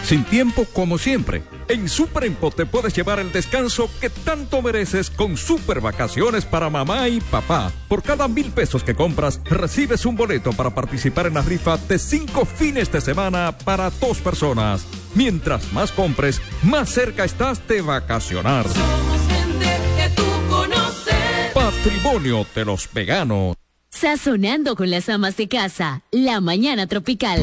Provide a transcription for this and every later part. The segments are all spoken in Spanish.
Sin tiempo como siempre. En Superempo te puedes llevar el descanso que tanto mereces con super vacaciones para mamá y papá. Por cada 1,000 pesos que compras, recibes un boleto para participar en la rifa de 5 fines de semana para 2 personas. Mientras más compres, más cerca estás de vacacionar. Somos gente que tú conoces. Patrimonio de los veganos. Sazonando con las amas de casa, la mañana tropical.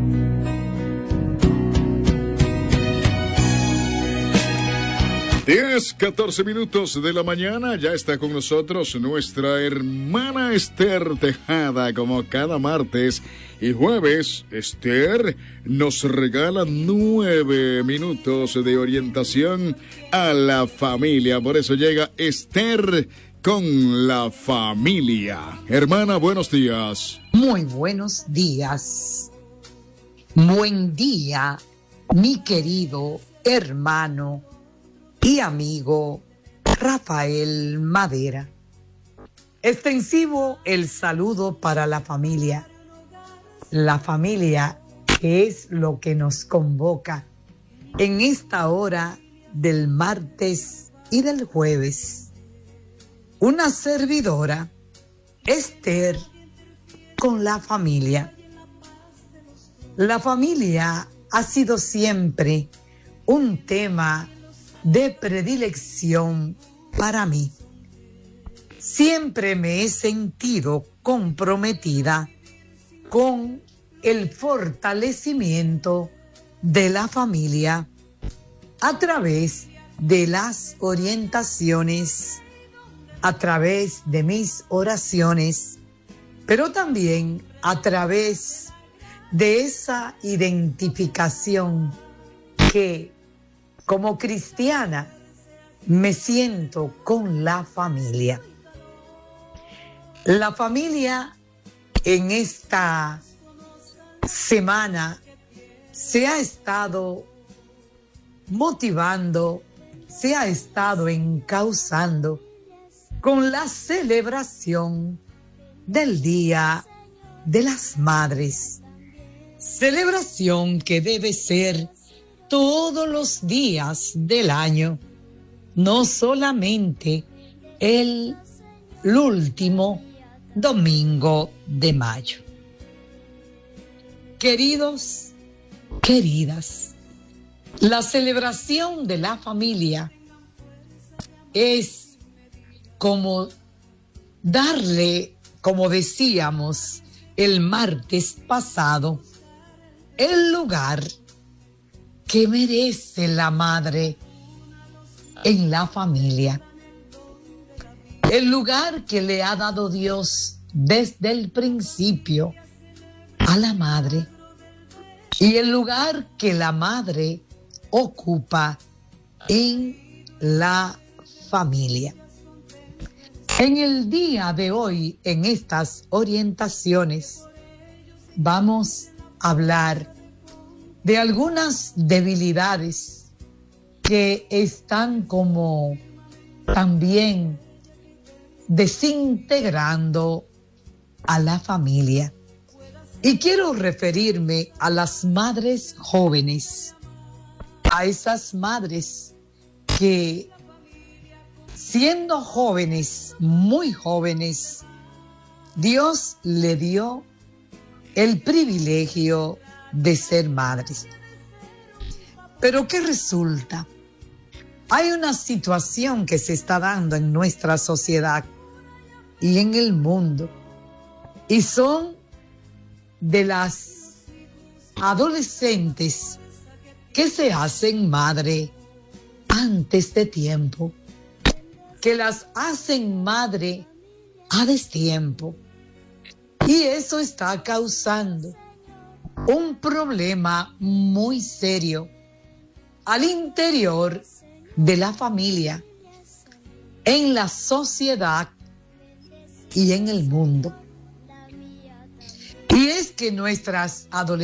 10:14 minutos de la mañana, ya está con nosotros nuestra hermana Esther Tejada, como cada martes y jueves. Esther nos regala 9 minutos de orientación a la familia, por eso llega Esther con la familia. Hermana, buenos días. Muy buenos días. Buen día, mi querido hermano y amigo Rafael Madera. Extensivo el saludo para la familia. La familia que es lo que nos convoca en esta hora del martes y del jueves. Una servidora, Esther, con la familia. La familia ha sido siempre un tema de predilección para mí. Siempre me he sentido comprometida con el fortalecimiento de la familia a través de las orientaciones, a través de mis oraciones, pero también a través de esa identificación que como cristiana me siento con la familia. La familia en esta semana se ha estado motivando, se ha estado encauzando con la celebración del Día de las Madres. Celebración que debe ser todos los días del año, no solamente el último domingo de mayo. Queridos, queridas, la celebración de la familia es como darle, como decíamos el martes pasado, el lugar que merece la madre en la familia. El lugar que le ha dado Dios desde el principio a la madre. Y el lugar que la madre ocupa en la familia. En el día de hoy, en estas orientaciones, vamos a hablar de algunas debilidades que están como también desintegrando a la familia. Y quiero referirme a las madres jóvenes, a esas madres que siendo jóvenes, muy jóvenes, Dios le dio el privilegio de ser madres. Pero ¿qué resulta? Hay una situación que se está dando en nuestra sociedad y en el mundo, y son de las adolescentes que se hacen madre antes de tiempo, que las hacen madre a destiempo, y eso está causando un problema muy serio al interior de la familia, en la sociedad y en el mundo. Y es que nuestras adolescentes